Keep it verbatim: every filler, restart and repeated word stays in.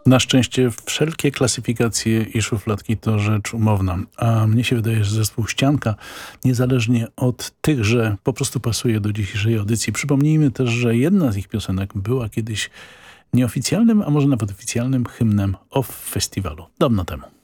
Na szczęście wszelkie klasyfikacje i szufladki to rzecz umowna. A mnie się wydaje, że zespół Ścianka, niezależnie od tych, że po prostu pasuje do dzisiejszej audycji. Przypomnijmy też, że jedna z ich piosenek była kiedyś nieoficjalnym, a może nawet oficjalnym hymnem O F festiwalu. Dawno temu.